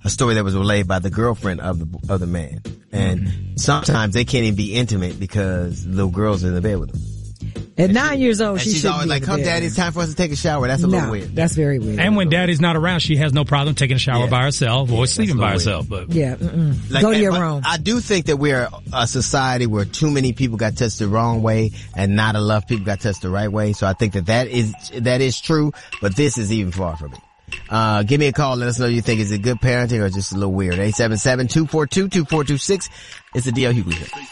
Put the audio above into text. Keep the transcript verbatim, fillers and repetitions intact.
a story that was relayed by the girlfriend of the of the man. And mm-hmm. sometimes they can't even be intimate because little girls are in the bed with them. At and nine she, years old, she she's always like, "Come, Daddy, it's time for us to take a shower." That's a no, little weird. That's very weird. And when Daddy's not around, she has no problem taking a shower yeah. by herself or yeah, sleeping by herself. Weird. But yeah, mm-mm. Like, go to your room. I do think that we're a society where too many people got touched the wrong way, and not enough people got touched the right way. So I think that that is that is true. But this is even far from it. Uh, give me a call. Let us know you think is it good parenting or just a little weird. eight seven seven, two four two, two four two six. It's the D L Hughley Show.